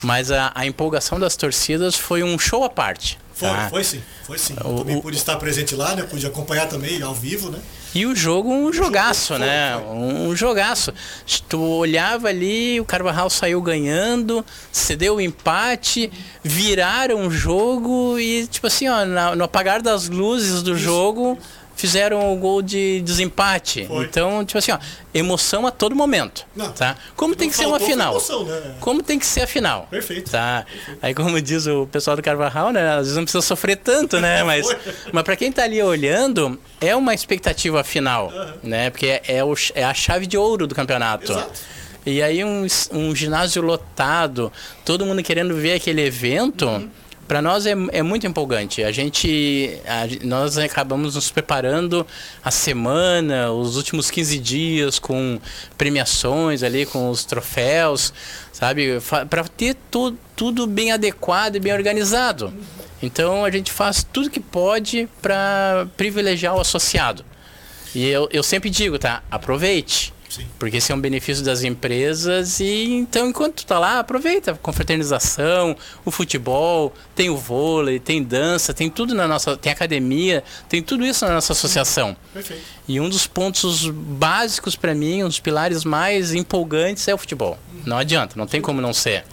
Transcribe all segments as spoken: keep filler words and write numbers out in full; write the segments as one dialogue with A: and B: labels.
A: Mas a, a empolgação das torcidas foi um show à parte.
B: Foi,
A: tá?
B: foi sim, foi sim. Eu
A: O-
B: também
A: o-
B: pude estar presente lá, né? Pude acompanhar também ao vivo, né?
A: E o jogo, um jogaço,
B: foi,
A: né?
B: foi.
A: Um jogaço. Tu olhava ali, o Carvajal saiu ganhando, cedeu o empate, viraram o jogo e, tipo assim, ó, na- no apagar das luzes do
B: Isso,
A: jogo, fizeram o gol de desempate.
B: Foi.
A: Então, tipo assim, ó, emoção a todo momento,
B: Não,
A: tá? Como tem
B: não
A: que ser uma
B: faltou
A: final.
B: emoção, né?
A: Como tem que ser a final.
B: Perfeito.
A: Tá? Aí como diz o pessoal do Carvajal, né? Às vezes não precisa sofrer tanto, né? Mas,
B: Foi.
A: mas para quem tá ali olhando, é uma expectativa final,
B: Aham.
A: né? Porque é, é, o, é a chave de ouro do campeonato.
B: Exato.
A: E aí um, um ginásio lotado, todo mundo querendo ver aquele evento,
B: Uhum.
A: para nós é, é muito empolgante. A gente, a- nós acabamos nos preparando a semana, os últimos quinze dias com premiações ali, com os troféus, sabe? Para ter tu, tudo bem adequado e bem organizado. Então a gente faz tudo que pode para privilegiar o associado. E eu, eu sempre digo, tá? Aproveite.
B: Sim.
A: Porque esse é um benefício das empresas e então enquanto tu tá lá, aproveita a confraternização, o futebol, tem o vôlei, tem dança, tem tudo na nossa, tem academia, tem tudo isso na nossa associação.
B: Perfeito.
A: E um dos pontos básicos para mim, um dos pilares mais empolgantes é o futebol. Não adianta, não tem como não ser.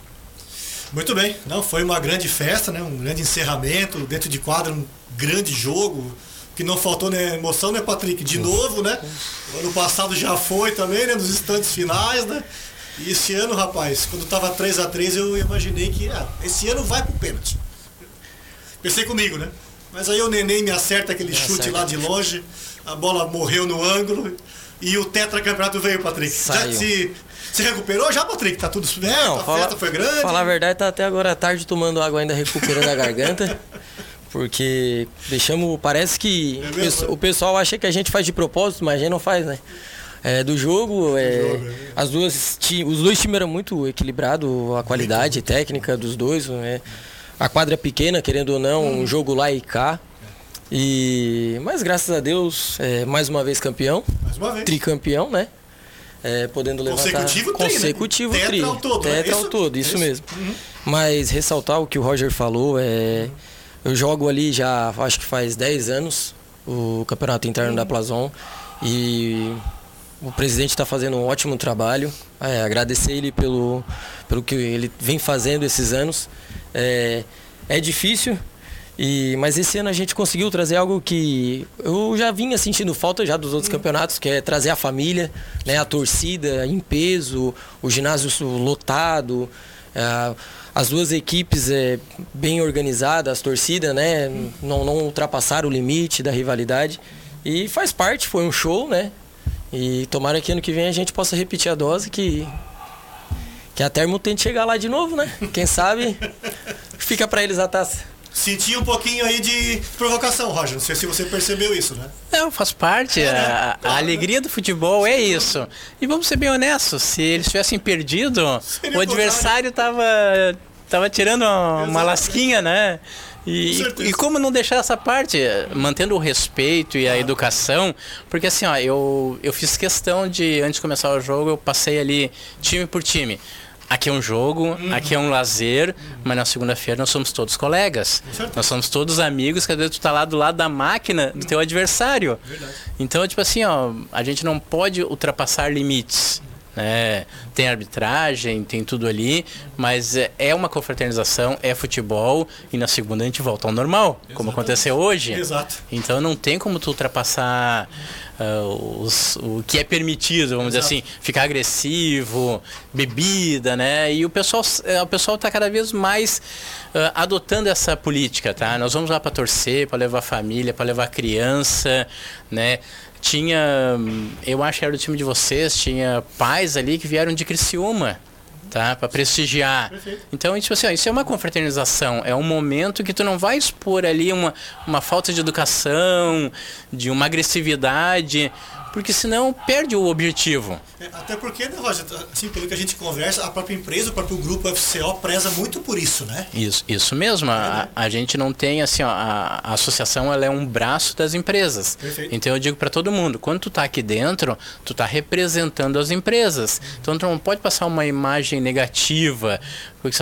B: Muito bem. Não, foi uma grande festa, né? Um grande encerramento, dentro de quadra, um grande jogo. Que não faltou, né, emoção, né, Patrick? De novo, né? O ano passado já foi também, né? Nos instantes finais, né? E esse ano, rapaz, quando tava três a três, eu imaginei que ah, esse ano vai pro pênalti. Pensei comigo, né? Mas aí o Neném me acerta aquele chute
C: acerta.
B: lá de longe, a bola morreu no ângulo e o tetracampeonato veio, Patrick. Já
C: Saiu.
B: se, se recuperou já, Patrick? Tá tudo certo?
C: Não,
B: a
C: fala,
B: festa foi grande?
C: falar a verdade, tá até agora à tarde tomando água ainda, recuperando a garganta. Porque deixamos, parece que
B: É
C: o
B: mesmo,
C: pesso-
B: é?
C: o pessoal acha que a gente faz de propósito, mas a gente não faz, né? É, do jogo, é,
B: jogo, é.
C: as duas, ti- os dois times eram muito equilibrados, a qualidade técnica dos dois, né? A quadra é pequena, querendo ou não, um jogo lá e cá. E, mas graças a Deus, é, mais uma vez campeão,
B: Mais uma vez.
C: tricampeão, né? É, podendo levantar
B: Consecutivo tri, né?
C: consecutivo
B: Tetra
C: tri,
B: ao todo, né?
C: tetra ao
B: Isso?
C: todo, isso,
B: Isso.
C: mesmo.
B: Uhum.
C: Mas ressaltar o que o Roger falou, é, eu jogo ali já acho que faz dez anos o campeonato interno da Plazon e o presidente está fazendo um ótimo trabalho. É, agradecer ele pelo, pelo que ele vem fazendo esses anos. É, é difícil. E, mas esse ano a gente conseguiu trazer algo que eu já vinha sentindo falta já dos outros campeonatos, que é trazer a família, né, a torcida em peso, o ginásio lotado, é, as duas equipes é, bem organizadas, as torcidas, né, não, não ultrapassaram o limite da rivalidade. E faz parte, foi um show, né? E tomara que ano que vem a gente possa repetir a dose, que, que a Termo tente chegar lá de novo, né? Quem sabe fica para eles a taça.
B: Senti um pouquinho aí de provocação, Roger. Não sei se você percebeu isso, né?
A: Não, faz parte.
B: É, né?
A: A, a
B: Claro,
A: alegria do futebol é isso. E vamos ser bem honestos, se eles tivessem perdido,
B: Seria
A: o
B: o
A: adversário tava, tava tirando uma, uma
B: Exatamente.
A: lasquinha, né?
B: Com
A: E,
B: certeza.
A: e como não deixar essa parte, mantendo o respeito e a educação, porque assim, ó, eu, eu fiz questão de, antes de começar o jogo, eu passei ali time por time. Aqui é um jogo,
B: Uhum.
A: aqui é um lazer, uhum. mas na segunda-feira nós somos todos colegas.
B: certeza.
A: Nós somos todos amigos, que às vezes tu tá lá do lado da máquina do teu adversário.
B: Verdade.
A: Então, tipo assim, ó, a gente não pode ultrapassar limites. Né? Tem arbitragem, tem tudo ali, mas é- é uma confraternização, é futebol, e na segunda a gente volta ao normal, como aconteceu hoje.
B: Exato.
A: Então não tem como tu ultrapassar ah, os- o que é permitido, vamos
B: Exato.
A: dizer assim, ficar agressivo, bebida, né? E o pessoal eh, o pessoal está cada vez mais ah, adotando essa política, tá? Nós vamos lá para torcer, para levar a família, para levar a criança, né? Tinha, eu acho que era do time de vocês, tinha pais ali que vieram de Criciúma, tá? Para prestigiar.
B: Perfeito.
A: Então, tipo assim, ó, isso é uma confraternização, é um momento que tu não vai expor ali uma, uma falta de educação, de uma agressividade, porque senão perde o objetivo.
B: É, até porque, né, Roger, assim, pelo que a gente conversa, a própria empresa, o próprio grupo F C O preza muito por isso, né?
A: Isso, isso mesmo. A, a gente não tem assim, ó, a, a associação ela é um braço das empresas.
B: Perfeito.
A: Então eu digo para todo mundo, quando tu tá aqui dentro, tu tá representando as empresas. Então tu não pode passar uma imagem negativa, porque